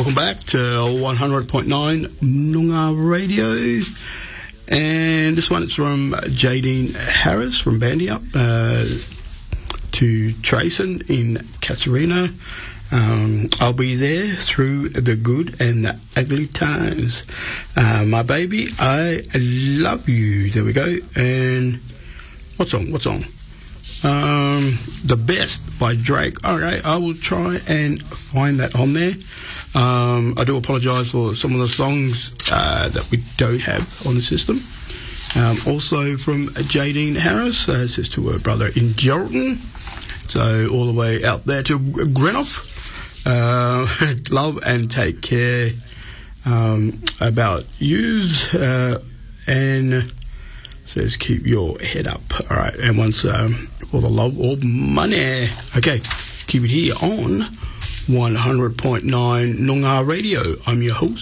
welcome back to 100.9 Noongar Radio. And this one is from Jadine Harris from Bandy Up to Trayson in Katarina. I'll be there through the good and the ugly times. My baby, I love you. There we go. And what song? The Best by Drake. Okay, I will try and find that on there. I do apologise for some of the songs that we don't have on the system. Also from Jadine Harris, says to her brother in Geraldton. So all the way out there to Greenough. Love and take care about yous. And says keep your head up. All right, and once for the love of money. Okay, keep it here on 100.9 Noongar Radio. I'm your host.